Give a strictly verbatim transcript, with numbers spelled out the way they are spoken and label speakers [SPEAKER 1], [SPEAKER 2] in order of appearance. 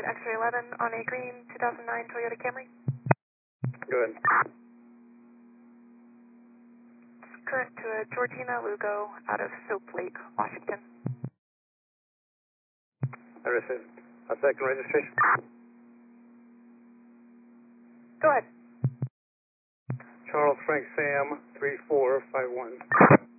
[SPEAKER 1] altitude X-ray eleven on a green two thousand nine Toyota Camry.
[SPEAKER 2] Good.
[SPEAKER 1] Current to a Georgina Lugo out of Soap Lake, Washington.
[SPEAKER 2] I received. A second registration.
[SPEAKER 1] Go ahead.
[SPEAKER 2] Charles Frank Sam, three four five one.